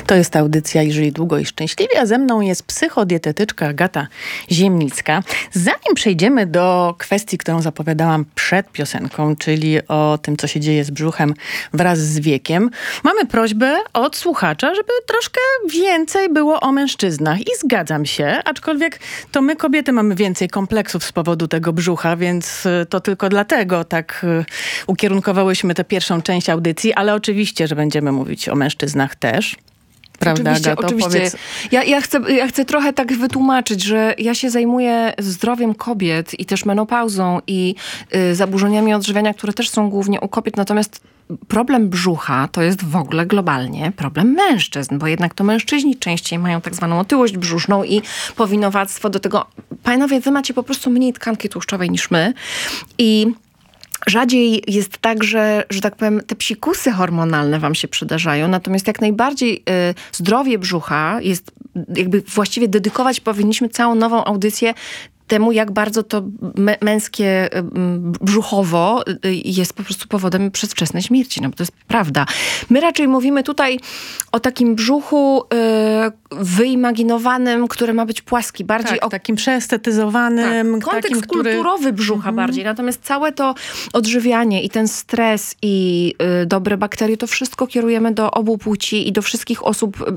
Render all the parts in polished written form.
To jest audycja Żyj długo i szczęśliwie, a ze mną jest psychodietetyczka Agata Ziemnicka. Zanim przejdziemy do kwestii, którą zapowiadałam przed piosenką, czyli o tym, co się dzieje z brzuchem wraz z wiekiem, mamy prośbę od słuchacza, żeby troszkę więcej było o mężczyznach. I zgadzam się, aczkolwiek to my kobiety mamy więcej kompleksów z powodu tego brzucha, więc to tylko dlatego tak ukierunkowałyśmy tę pierwszą część audycji, ale oczywiście, że będziemy mówić o mężczyznach też. Prawda, oczywiście, Agato? oczywiście. Powiedz... Ja chcę trochę tak wytłumaczyć, że ja się zajmuję zdrowiem kobiet i też menopauzą i zaburzeniami odżywiania, które też są głównie u kobiet, natomiast problem brzucha to jest w ogóle globalnie problem mężczyzn, bo jednak to mężczyźni częściej mają tak zwaną otyłość brzuszną i powinowactwo do tego. Panowie, wy macie po prostu mniej tkanki tłuszczowej niż my i rzadziej jest tak, że tak powiem, te psikusy hormonalne wam się przydarzają, natomiast jak najbardziej zdrowie brzucha jest, jakby właściwie dedykować powinniśmy całą nową audycję temu, jak bardzo to męskie brzuchowo jest po prostu powodem przedwczesnej śmierci. No bo to jest prawda. My raczej mówimy tutaj o takim brzuchu wyimaginowanym, który ma być płaski. Bardziej tak, takim przeestetyzowanym. Tak. Kontekst takim, kulturowy brzucha bardziej. Natomiast całe to odżywianie i ten stres i dobre bakterie, to wszystko kierujemy do obu płci i do wszystkich osób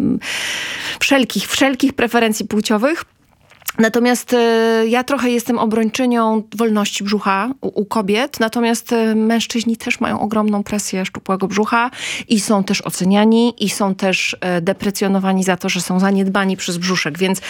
wszelkich preferencji płciowych. Natomiast ja trochę jestem obrończynią wolności brzucha u kobiet, natomiast mężczyźni też mają ogromną presję szczupłego brzucha i są też oceniani i są też deprecjonowani za to, że są zaniedbani przez brzuszek, więc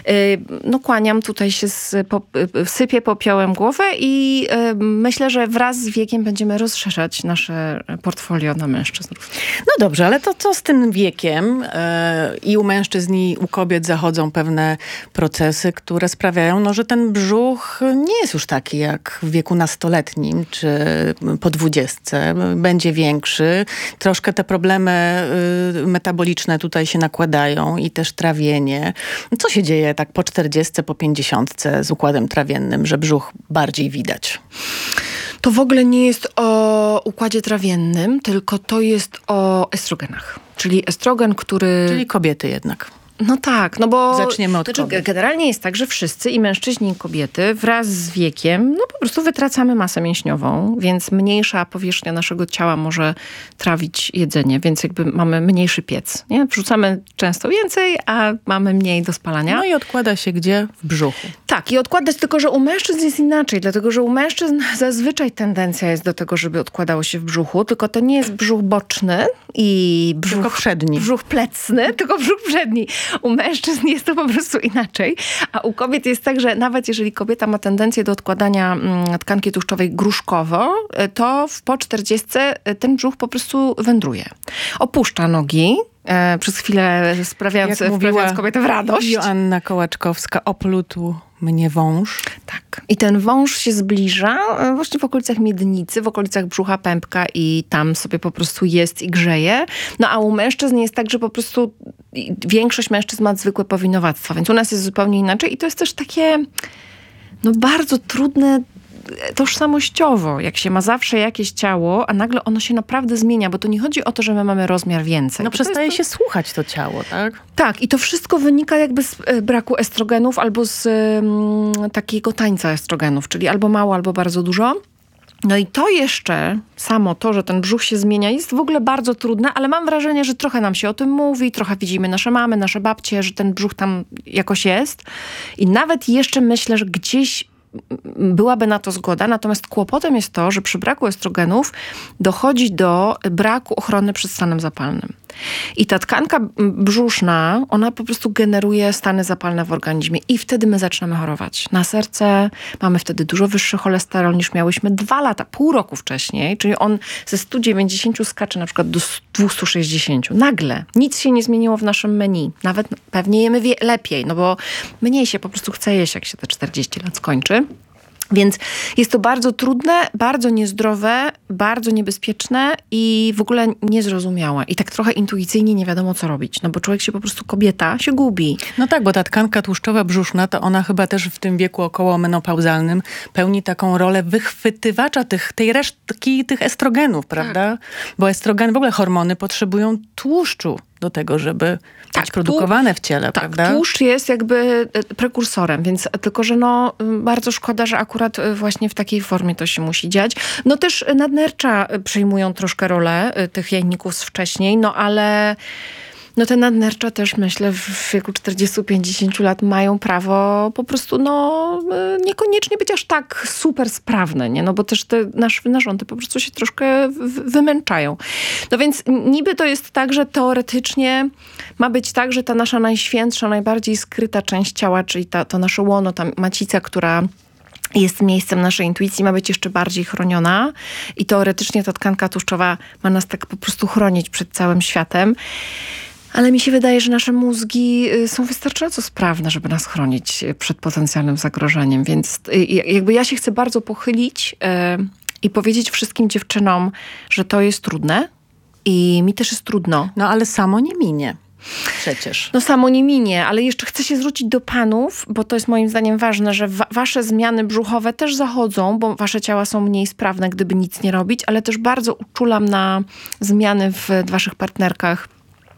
no kłaniam, tutaj się sypię popiołem głowę i myślę, że wraz z wiekiem będziemy rozszerzać nasze portfolio na mężczyzn. No dobrze, ale to co z tym wiekiem? I u mężczyzn i u kobiet zachodzą pewne procesy, które sprawiają, że ten brzuch nie jest już taki jak w wieku nastoletnim, czy po 20. Będzie większy. Troszkę te problemy metaboliczne tutaj się nakładają i też trawienie. Co się dzieje tak po 40, po 50 z układem trawiennym, że brzuch bardziej widać? To w ogóle nie jest o układzie trawiennym, tylko to jest o estrogenach. Czyli estrogen, który... Czyli kobiety jednak. No tak, no bo zaczniemy od kobiet. Generalnie jest tak, że wszyscy, i mężczyźni, i kobiety, wraz z wiekiem, no po prostu wytracamy masę mięśniową, więc mniejsza powierzchnia naszego ciała może trawić jedzenie, więc jakby mamy mniejszy piec. Nie? Wrzucamy często więcej, a mamy mniej do spalania. No i odkłada się gdzie? W brzuchu. Tak, i odkłada się, tylko że u mężczyzn jest inaczej, dlatego że u mężczyzn zazwyczaj tendencja jest do tego, żeby odkładało się w brzuchu, tylko to nie jest brzuch boczny i tylko przedni. Brzuch plecny, tylko brzuch przedni. U mężczyzn jest to po prostu inaczej, a u kobiet jest tak, że nawet jeżeli kobieta ma tendencję do odkładania tkanki tłuszczowej gruszkowo, to po 40 ten brzuch po prostu wędruje. Opuszcza nogi, przez chwilę sprawiając kobietę w radość. Joanna Kołaczkowska, oplótł mnie wąż. Tak. I ten wąż się zbliża właśnie w okolicach miednicy, w okolicach brzucha pępka i tam sobie po prostu jest i grzeje. No a u mężczyzn jest tak, że po prostu większość mężczyzn ma zwykłe powinowactwo, więc u nas jest zupełnie inaczej i to jest też takie bardzo trudne tożsamościowo, jak się ma zawsze jakieś ciało, a nagle ono się naprawdę zmienia, bo to nie chodzi o to, że my mamy rozmiar więcej. No przestaje się słuchać to ciało, tak? Tak, i to wszystko wynika jakby z braku estrogenów albo z takiego tańca estrogenów, czyli albo mało, albo bardzo dużo. No i to jeszcze, samo to, że ten brzuch się zmienia, jest w ogóle bardzo trudne, ale mam wrażenie, że trochę nam się o tym mówi, trochę widzimy nasze mamy, nasze babcie, że ten brzuch tam jakoś jest. I nawet jeszcze myślę, że gdzieś byłaby na to zgoda, natomiast kłopotem jest to, że przy braku estrogenów dochodzi do braku ochrony przed stanem zapalnym. I ta tkanka brzuszna, ona po prostu generuje stany zapalne w organizmie i wtedy my zaczynamy chorować. Na serce mamy wtedy dużo wyższy cholesterol niż miałyśmy 2 lata, pół roku wcześniej, czyli on ze 190 skacze na przykład do 260. Nagle. Nic się nie zmieniło w naszym menu. Nawet pewnie jemy lepiej, no bo mniej się po prostu chce jeść, jak się te 40 lat skończy. Więc jest to bardzo trudne, bardzo niezdrowe, bardzo niebezpieczne i w ogóle niezrozumiałe. I tak trochę intuicyjnie nie wiadomo, co robić. No bo człowiek się po prostu, kobieta się gubi. No tak, bo ta tkanka tłuszczowa brzuszna, to ona chyba też w tym wieku okołomenopauzalnym pełni taką rolę wychwytywacza tej resztki, tych estrogenów, prawda? Tak. Bo estrogen, w ogóle hormony potrzebują tłuszczu. do tego, żeby być produkowane w ciele, prawda? Tłuszcz jest jakby prekursorem, więc tylko, że bardzo szkoda, że akurat właśnie w takiej formie to się musi dziać. No też nadnercza przejmują troszkę rolę tych jajników z wcześniej, ale te nadnercza też, myślę, w wieku 40-50 lat mają prawo po prostu, niekoniecznie być aż tak super sprawne, nie? Bo też te nasze narządy po prostu się troszkę wymęczają. No więc niby to jest tak, że teoretycznie ma być tak, że ta nasza najświętsza, najbardziej skryta część ciała, czyli to nasze łono, ta macica, która jest miejscem naszej intuicji, ma być jeszcze bardziej chroniona i teoretycznie ta tkanka tłuszczowa ma nas tak po prostu chronić przed całym światem. Ale mi się wydaje, że nasze mózgi są wystarczająco sprawne, żeby nas chronić przed potencjalnym zagrożeniem. Więc jakby ja się chcę bardzo pochylić i powiedzieć wszystkim dziewczynom, że to jest trudne i mi też jest trudno. No ale samo nie minie. Przecież. Samo nie minie, ale jeszcze chcę się zwrócić do panów, bo to jest moim zdaniem ważne, że wasze zmiany brzuchowe też zachodzą, bo wasze ciała są mniej sprawne, gdyby nic nie robić, ale też bardzo uczulam na zmiany w waszych partnerkach,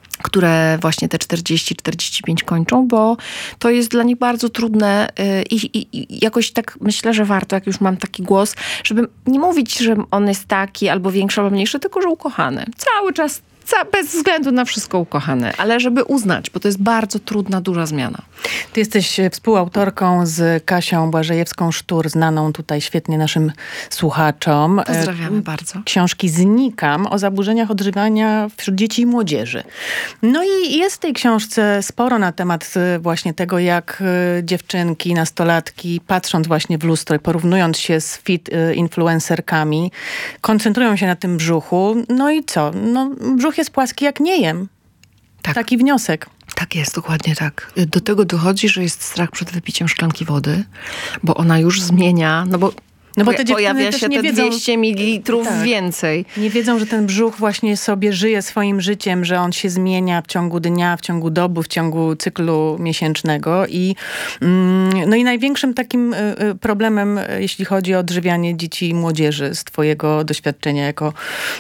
które właśnie te 40-45 kończą, bo to jest dla nich bardzo trudne i jakoś tak myślę, że warto, jak już mam taki głos, żeby nie mówić, że on jest taki albo większy, albo mniejszy, tylko że ukochany. Cały czas, bez względu na wszystko ukochany, ale żeby uznać, bo to jest bardzo trudna, duża zmiana. Ty jesteś współautorką z Kasią Błażejewską-Sztur, znaną tutaj świetnie naszym słuchaczom. Pozdrawiamy bardzo. Książki Znikam o zaburzeniach odżywiania wśród dzieci i młodzieży. No i jest w tej książce sporo na temat właśnie tego, jak dziewczynki, nastolatki, patrząc właśnie w lustro i porównując się z fit influencerkami, koncentrują się na tym brzuchu. No i co? Brzuch jest płaski, jak nie jem. Tak. Taki wniosek. Tak jest, dokładnie tak. Do tego dochodzi, że jest strach przed wypiciem szklanki wody, bo ona już zmienia, bo te pojawia się te 200 ml więcej. Nie wiedzą, że ten brzuch właśnie sobie żyje swoim życiem, że on się zmienia w ciągu dnia, w ciągu doby, w ciągu cyklu miesięcznego. I największym takim problemem, jeśli chodzi o odżywianie dzieci i młodzieży, z twojego doświadczenia jako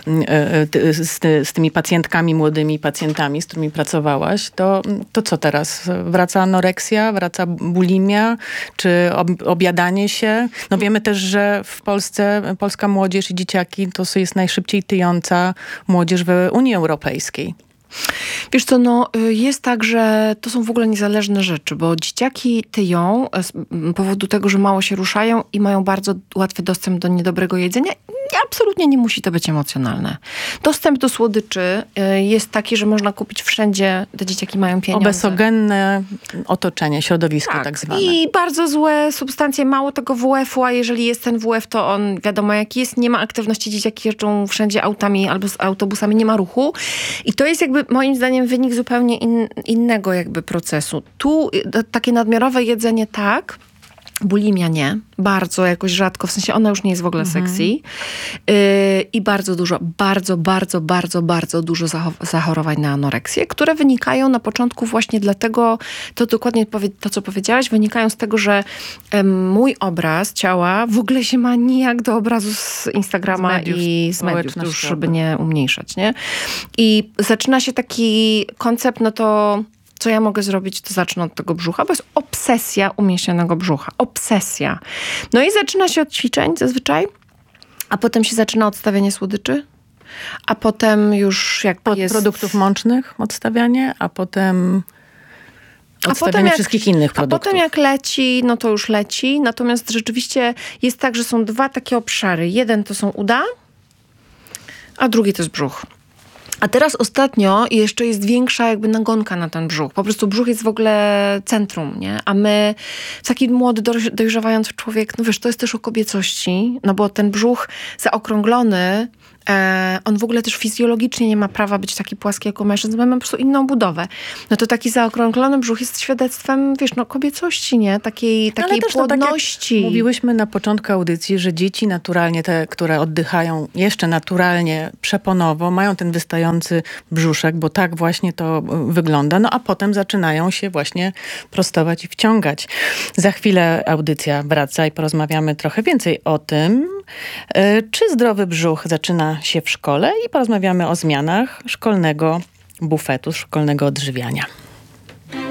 z tymi pacjentkami, młodymi pacjentami, z którymi pracowałaś, to co teraz? Wraca anoreksja? Wraca bulimia? Czy objadanie się? Wiemy też, że w Polsce polska młodzież i dzieciaki to jest najszybciej tyjąca młodzież w Unii Europejskiej. Wiesz co, jest tak, że to są w ogóle niezależne rzeczy, bo dzieciaki tyją z powodu tego, że mało się ruszają i mają bardzo łatwy dostęp do niedobrego jedzenia. Absolutnie nie musi to być emocjonalne. Dostęp do słodyczy jest taki, że można kupić wszędzie, te dzieciaki mają pieniądze. Obesogenne otoczenie, środowisko tak zwane. I bardzo złe substancje, mało tego WF-u, a jeżeli jest ten WF, to on wiadomo jaki jest, nie ma aktywności, dzieciaki jeżdżą wszędzie autami albo z autobusami, nie ma ruchu. I to jest jakby moim zdaniem wynik zupełnie innego jakby procesu. Tu takie nadmiarowe jedzenie tak, bulimia nie. Bardzo jakoś rzadko, w sensie ona już nie jest w ogóle sexy. I bardzo dużo, bardzo dużo zachorowań na anoreksję, które wynikają na początku właśnie dlatego, to dokładnie to, co powiedziałaś, wynikają z tego, że mój obraz ciała w ogóle się ma nijak do obrazu z Instagrama i z mediów, już żeby nie umniejszać, nie? I zaczyna się taki koncept, co ja mogę zrobić, to zacznę od tego brzucha, bo jest obsesja umieśnionego brzucha. Obsesja. No i zaczyna się od ćwiczeń zazwyczaj, a potem się zaczyna odstawianie słodyczy, a potem już produktów mącznych odstawianie, a potem odstawianie wszystkich innych produktów. A potem jak leci, to już leci. Natomiast rzeczywiście jest tak, że są dwa takie obszary. Jeden to są uda, a drugi to jest brzuch. A teraz ostatnio jeszcze jest większa jakby nagonka na ten brzuch. Po prostu brzuch jest w ogóle centrum, nie? A my, taki młody, dojrzewający człowiek, to jest też o kobiecości, bo ten brzuch zaokrąglony, on w ogóle też fizjologicznie nie ma prawa być taki płaski jak u mężczyzn, bo mamy po prostu inną budowę. To taki zaokrąglony brzuch jest świadectwem, kobiecości, nie? Takiej płodności. Tak jak mówiłyśmy na początku audycji, że dzieci naturalnie, te, które oddychają jeszcze naturalnie przeponowo, mają ten wystający brzuszek, bo tak właśnie to wygląda, a potem zaczynają się właśnie prostować i wciągać. Za chwilę audycja wraca i porozmawiamy trochę więcej o tym, czy zdrowy brzuch zaczyna się w szkole i porozmawiamy o zmianach szkolnego bufetu, szkolnego odżywiania.